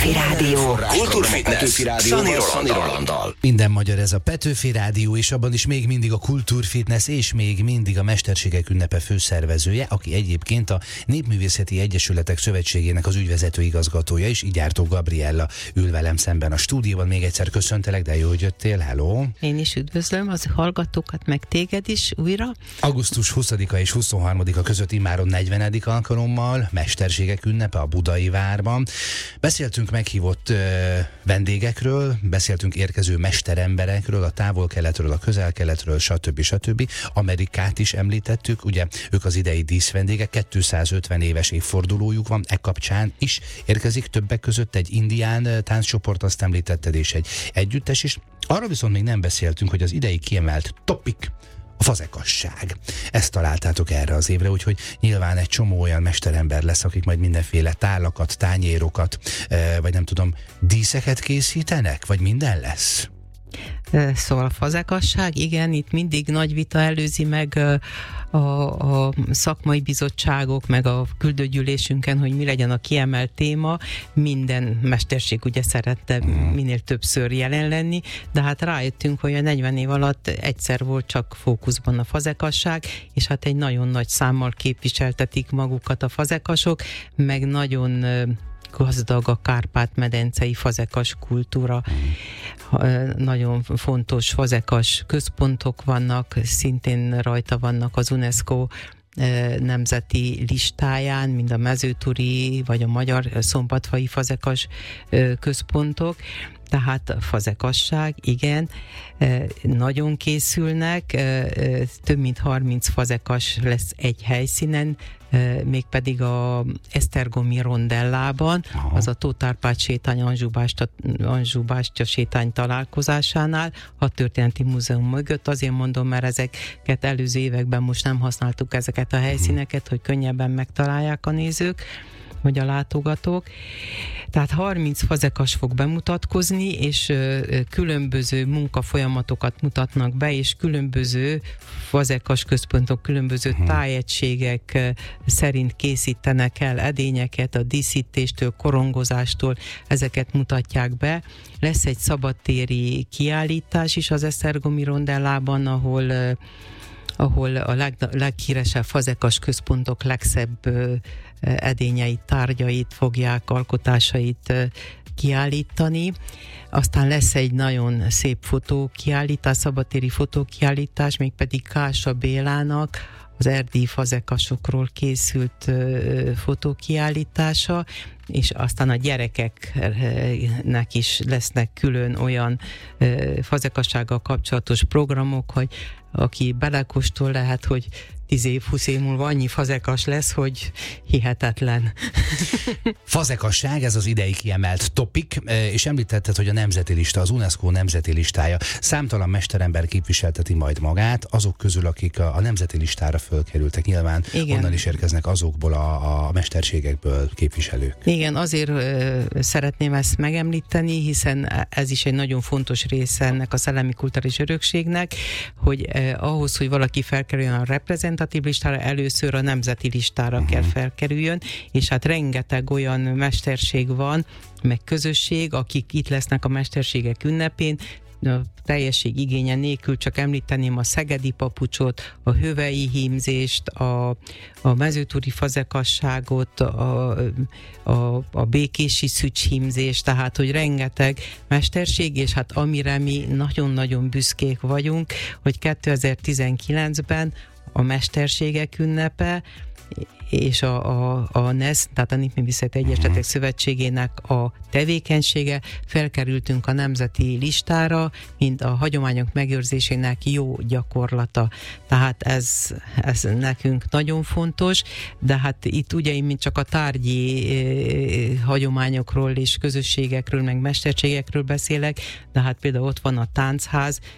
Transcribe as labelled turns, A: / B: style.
A: Petőfi Rádió.
B: Kultúrfitness Szani Rolanddal.
C: Minden magyar ez a Petőfi Rádió, és abban is még mindig a Kultúrfitness, és még mindig a Mesterségek Ünnepe főszervezője, aki egyébként a Népművészeti Egyesületek Szövetségének az ügyvezető igazgatója is, Gyártó Gabriella ül velem szemben a stúdióban. Még egyszer köszöntelek, de jó, hogy jöttél, hello!
D: Én is üdvözlöm az hallgatókat, meg téged is újra.
C: Augusztus 20-a és 23-a között immáron 40. alkalommal Mesterségek Ünnepe a Budai Várban. Beszéltünk meghívott vendégekről, beszéltünk érkező mesteremberekről, a távol-keletről, a közel-keletről, stb. Amerikát is említettük, ugye ők az idei díszvendégek, 250 éves évfordulójuk van, e kapcsán is érkezik többek között egy indián tánccsoport, azt említetted, és egy együttes is. Arra viszont még nem beszéltünk, hogy az idei kiemelt topik a fazekasság. Ezt találtátok erre az évre, úgyhogy nyilván egy csomó olyan mesterember lesz, akik majd mindenféle tálakat, tányérokat, vagy nem tudom, díszeket készítenek, vagy minden lesz?
D: Szóval a fazekasság, igen, itt mindig nagy vita előzi meg a szakmai bizottságok, meg a küldőgyűlésünken, hogy mi legyen a kiemelt téma. Minden mesterség ugye szerette minél többször jelen lenni, de hát rájöttünk, hogy a 40 év alatt egyszer volt csak fókuszban a fazekasság, és hát egy nagyon nagy számmal képviseltetik magukat a fazekasok, meg nagyon gazdag a Kárpát-medencei fazekas kultúra. Nagyon fontos fazekas központok vannak, szintén rajta vannak az UNESCO nemzeti listáján, mind a mezőturi vagy a magyar szombatfai fazekas központok. Tehát a fazekasság, igen, nagyon készülnek, több mint 30 fazekas lesz egy helyszínen, mégpedig a Esztergomi rondellában, az a Tóth Árpád sétány Anzsú-Bástya sétány találkozásánál, a Történeti Múzeum mögött. Azért mondom, mert ezeket előző években most nem használtuk ezeket a helyszíneket, hogy könnyebben megtalálják a nézők, vagy a látogatók. Tehát 30 fazekas fog bemutatkozni, és különböző munkafolyamatokat mutatnak be, és különböző fazekas központok, különböző tájegységek szerint készítenek el edényeket, a díszítéstől, korongozástól, ezeket mutatják be. Lesz egy szabadtéri kiállítás is az Esztergomi rondellában, ahol a leghíresebb fazekas központok legszebb edényeit, tárgyait fogják, alkotásait kiállítani. Aztán lesz egy nagyon szép fotókiállítás, szabadtéri fotókiállítás, mégpedig Kása Bélának az erdélyi fazekasokról készült fotókiállítása, és aztán a gyerekeknek is lesznek külön olyan fazekassággal kapcsolatos programok, hogy aki belekóstol, lehet, hogy 10 év, 20 év múlva annyi fazekas lesz, hogy hihetetlen.
C: Fazekasság, ez az idei kiemelt topik, és említetted, hogy a nemzeti lista, az UNESCO nemzeti listája. Számtalan mesterember képviselteti majd magát, azok közül, akik a nemzeti listára fölkerültek. Nyilván igen, onnan is érkeznek azokból a mesterségekből képviselők.
D: Igen, azért szeretném ezt megemlíteni, hiszen ez is egy nagyon fontos része ennek a szellemi kulturális örökségnek, hogy ahhoz, hogy valaki felkerüljön a reprezentatív listára, először a nemzeti listára kell felkerüljön, és hát rengeteg olyan mesterség van, meg közösség, akik itt lesznek a Mesterségek Ünnepén, a teljesség igénye nélkül csak említeném a szegedi papucsot, a hövei hímzést, a mezőtúri fazekasságot, a békési szücshímzést, tehát hogy rengeteg mesterség, és hát amire mi nagyon-nagyon büszkék vagyunk, hogy 2019-ben a Mesterségek Ünnepe és a NESZ, tehát a Népművészeti Egyesületek Szövetségének a tevékenysége, felkerültünk a nemzeti listára, mint a hagyományok megőrzésének jó gyakorlata. Tehát ez nekünk nagyon fontos, de hát itt ugye én mint csak a tárgyi hagyományokról és közösségekről, meg mesterségekről beszélek, de hát például ott van a táncház,